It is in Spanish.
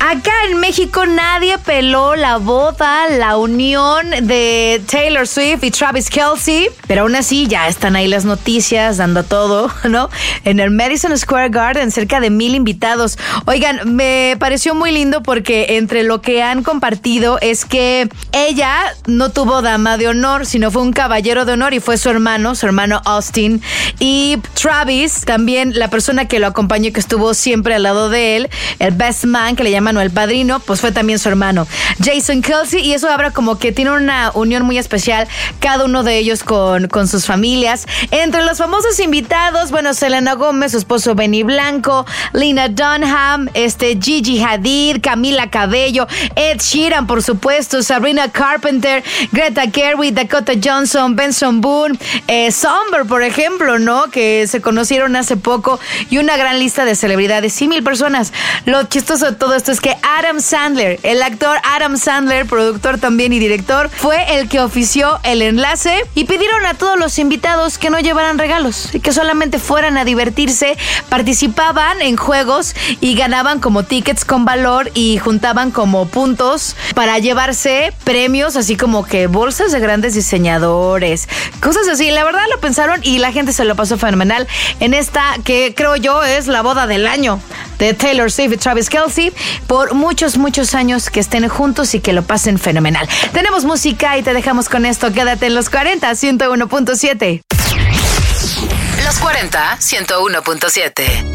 Acá en México nadie peló la boda, la unión de Taylor Swift y Travis Kelce, pero aún así ya están ahí las noticias dando todo, ¿no? En el Madison Square Garden, cerca de 1,000 invitados. Oigan, me pareció muy lindo porque entre lo que han compartido es que ella no tuvo dama de honor, sino fue un caballero de honor y fue su hermano Austin. Y Travis, también la persona que lo acompañó, que estuvo siempre al lado de él, el best man, que le llaman, o el padrino, pues fue también su hermano Jason Kelce, y eso habla como que tiene una unión muy especial cada uno de ellos con sus familias. Entre los famosos invitados, bueno, Selena Gómez, su esposo Benny Blanco, Lena Dunham, Gigi Hadid, Camila Cabello, Ed Sheeran, por supuesto, Sabrina Carpenter, Greta Gerwig, Dakota Johnson, Benson Boone, Somber, por ejemplo, ¿no? Que se conocieron hace poco, y una gran lista de celebridades, sí, 1,000 personas. Lo chistoso de todo esto es que Adam Sandler, el actor Adam Sandler, productor también y director, fue el que ofició el enlace y pidieron a todos los invitados que no llevaran regalos y que solamente fueran a divertirse. Participaban en juegos y ganaban como tickets con valor y juntaban como puntos para llevarse premios, así como que bolsas de grandes diseñadores, cosas así. La verdad lo pensaron y la gente se lo pasó fenomenal en esta que creo yo es la boda del año de Taylor Swift y Travis Kelce. Por muchos años que estén juntos y que lo pasen fenomenal. Tenemos música y te dejamos con esto. Quédate en los 40, 101.7. Los 40, 101.7.